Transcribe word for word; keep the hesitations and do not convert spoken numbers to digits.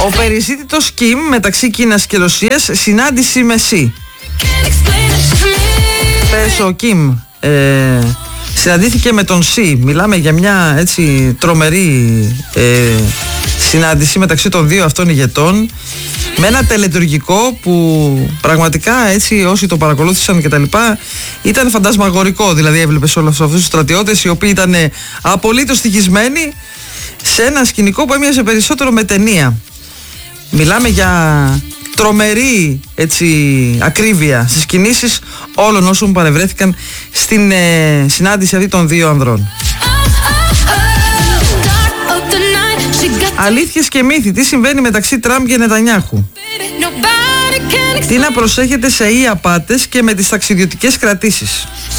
Ο περιζήτητος Κιμ μεταξύ Κίνας και Ρωσίας, συνάντηση με Σι. Πες ο Κιμ ε, συναντήθηκε με τον Σι. Μιλάμε για μια έτσι τρομερή ε, συνάντηση μεταξύ των δύο αυτών ηγετών, με ένα τελετουργικό που πραγματικά έτσι όσοι το παρακολούθησαν και τα λοιπά ήταν φαντασμαγορικό. Δηλαδή έβλεπες όλους αυτούς τους στρατιώτες οι οποίοι ήταν απολύτως στοιχισμένοι σε ένα σκηνικό που έμοιαζε περισσότερο με ταινία. Μιλάμε για τρομερή έτσι ακρίβεια στις κινήσεις όλων όσων παρευρέθηκαν στην ε, συνάντηση αυτή των δύο ανδρών. Αλήθειες και μύθοι. Τι συμβαίνει μεταξύ Τραμπ και Νετανιάχου? Τι να προσέχετε σε ή απάτες και με τις ταξιδιωτικές κρατήσεις?